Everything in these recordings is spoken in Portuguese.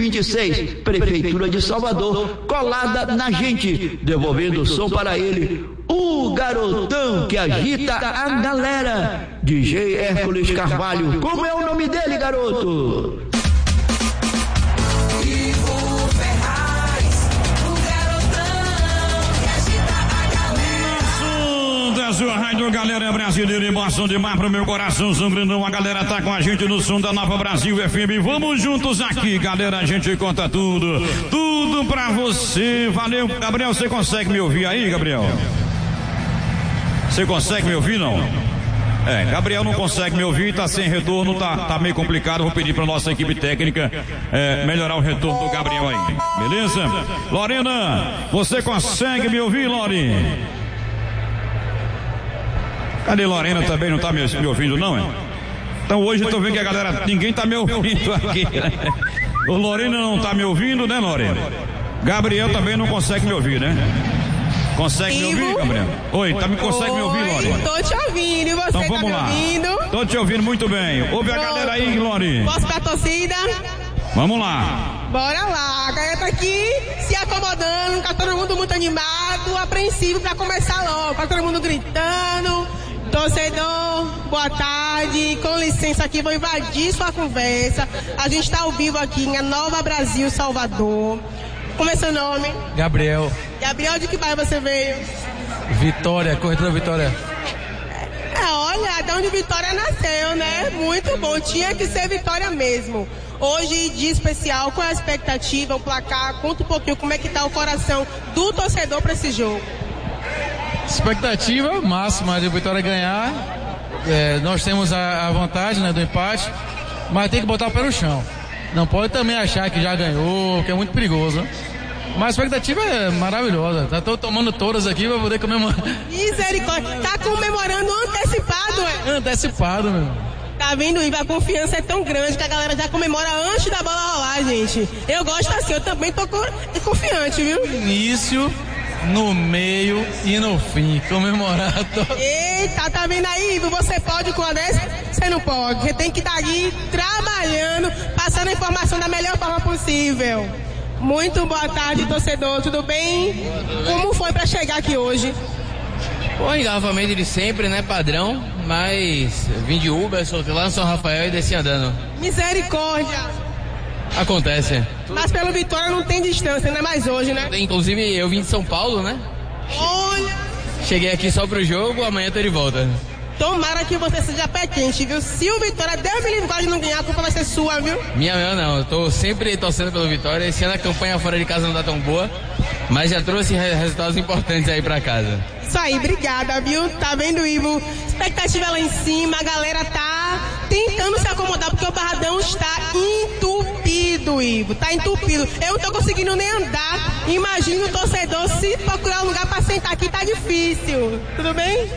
2026, Prefeitura de Salvador, colada na gente, devolvendo o som para ele, o garotão que agita a galera, DJ Hércules Carvalho. Como é o nome dele, garoto? Sua rádio, galera brasileira, emoção demais pro meu coração, sangrando. A galera tá com a gente no som da Nova Brasil FM. Vamos juntos aqui, galera. A gente conta tudo pra você. Valeu, Gabriel. Você consegue me ouvir aí, Gabriel? Você consegue me ouvir, não? Gabriel não consegue me ouvir, tá sem retorno, tá meio complicado. Vou pedir pra nossa equipe técnica melhorar o retorno do Gabriel aí, beleza? Lorena, você consegue me ouvir, Lore? Cadê Lorena? Também não tá me ouvindo, não, é? Então hoje eu tô vendo que a galera, ninguém tá me ouvindo aqui. O Lorena não tá me ouvindo, né, Lorena? Gabriel também não consegue me ouvir, né? Consegue me ouvir, Gabriel? Oi, consegue me ouvir, Lorena? Tô te ouvindo, e você então, vamos tá me ouvindo? Tô te ouvindo muito bem. Ouve a galera aí, Lore. Posso pra torcida? Vamos lá. Bora lá, a galera tá aqui se acomodando, tá todo mundo muito animado, apreensivo pra começar logo, tá todo mundo gritando. Torcedor, boa tarde, com licença aqui, vou invadir sua conversa. A gente tá ao vivo aqui em Nova Brasil, Salvador. Como é seu nome? Gabriel. Gabriel, de que bairro você veio? Vitória, Corretora Vitória. Olha, de onde Vitória nasceu, né? Muito bom, tinha que ser Vitória mesmo. Hoje, dia especial, qual é a expectativa, o placar? Conta um pouquinho como é que tá o coração do torcedor para esse jogo. Expectativa máxima de Vitória ganhar. Nós temos a vantagem, né, do empate, mas tem que botar o pé no chão. Não pode também achar que já ganhou, que é muito perigoso, né? Mas a expectativa é maravilhosa. Tô tomando todas aqui pra poder comemorar. Misericórdia, tá comemorando antecipado, Antecipado, meu. Tá vendo, Ivo? A confiança é tão grande que a galera já comemora antes da bola rolar, gente. Eu gosto assim, eu também tô confiante, viu? Início, no meio e no fim, comemorar. Eita, tá vendo aí, Ivo? Você pode com a dessa? Você não pode. Você tem que estar aqui trabalhando, passando a informação da melhor forma possível. Muito boa tarde, torcedor. Tudo bem? Como foi pra chegar aqui hoje? Bom, engarrafamento de sempre, né? Padrão. Mas vim de Uber, soltei lá no São Rafael e desci andando. Misericórdia. Acontece. Mas pelo Vitória não tem distância, ainda mais hoje, né? Inclusive eu vim de São Paulo, né? Olha! Cheguei aqui só pro jogo, amanhã tô de volta. Tomara que você seja pé quente, viu? Se o Vitória Deus me livre de não ganhar, a culpa vai ser sua, viu? Minha não, eu tô sempre torcendo pelo Vitória. Esse ano a campanha fora de casa não tá tão boa, mas já trouxe resultados importantes aí pra casa. Isso aí, obrigada, viu? Tá vendo, Ivo? Expectativa lá em cima, a galera tá tentando se acomodar, porque o Barradão está entupido, Ivo. Tá entupido. Eu não tô conseguindo nem andar. Imagina o torcedor, se procurar um lugar pra sentar aqui, tá difícil. Tudo bem?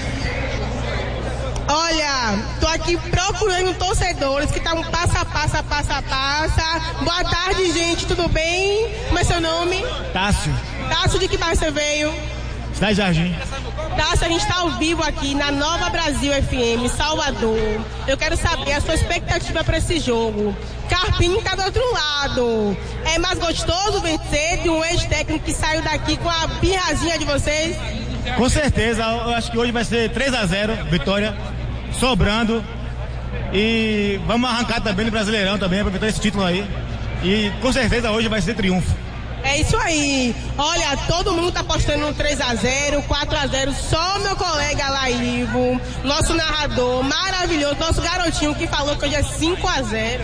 Olha, tô aqui procurando torcedores que estão passo a passo. Boa tarde, gente, tudo bem? Como é seu nome? Tássio. Tássio, de que bairro você veio? Cidade Jardim. Tássio, a gente tá ao vivo aqui na Nova Brasil FM, Salvador. Eu quero saber a sua expectativa para esse jogo. Carpini tá do outro lado. É mais gostoso vencer de um ex-técnico que saiu daqui com a birrazinha de vocês? Com certeza, eu acho que hoje vai ser 3-0, Vitória. Sobrando, e vamos arrancar também no Brasileirão também, aproveitar esse título aí, e com certeza hoje vai ser triunfo. É isso aí, olha, todo mundo tá apostando no 3-0, 4-0, só meu colega lá, Ivo, nosso narrador maravilhoso, nosso garotinho que falou que hoje é 5-0.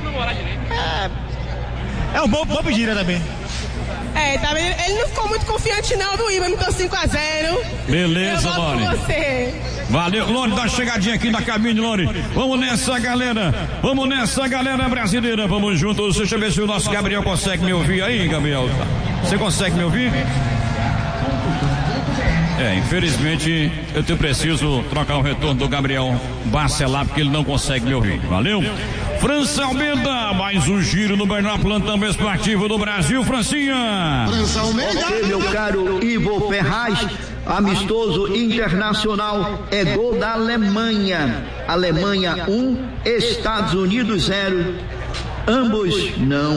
É um bom pedir, né, também. Tá vendo? Ele não ficou muito confiante não, viu, Ivo? Me deu 5-0. Beleza, Lore. Valeu, Lore, dá uma chegadinha aqui na cabine, Lore. Vamos nessa, galera brasileira. Vamos juntos. Deixa eu ver se o nosso Gabriel consegue me ouvir aí, Gabriel. Você consegue me ouvir? Infelizmente, eu preciso trocar o retorno do Gabriel Bacelar, porque ele não consegue me ouvir. Valeu? França Almeida, mais um giro no melhor plantão esportivo do Brasil, Francinha. França Almeida. Meu caro Ivo Ferraz, amistoso internacional, é gol da Alemanha. Alemanha 1, Estados Unidos 0. Ambos não